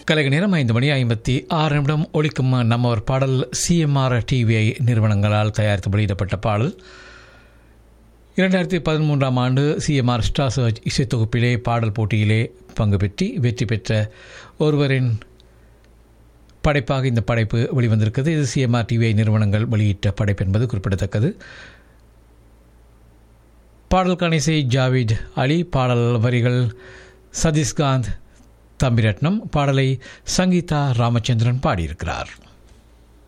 கலைக நேரம் 5:56 ஒலிக்கும் நம்ம ஒரு பாடல் சிஎம்ஆர் டிவிஐ நிறுவனங்களால் தயாரித்து வெளியிடப்பட்ட பாடல் 2013 ஆண்டு சிஎம்ஆர் ஸ்டார் சர்ச் இசைத்தொகுப்பிலே பாடல் போட்டியிலே பங்கு பெற்று வெற்றி பெற்ற ஒருவரின் படைப்பாக இந்த படைப்பு வெளிவந்திருக்கிறது. இது சிஎம்ஆர் டிவிஐ நிறுவனங்கள் வெளியிட்ட படைப்பு என்பது குறிப்பிடத்தக்கது. பாடலுக்கான இசை ஜாவித் அலி, பாடல் வரிகள் சதீஷ்காந்த் தம்பிரட்னம், பாடலை சங்கீதா ராமச்சந்திரன் பாடியிருக்கிறார்.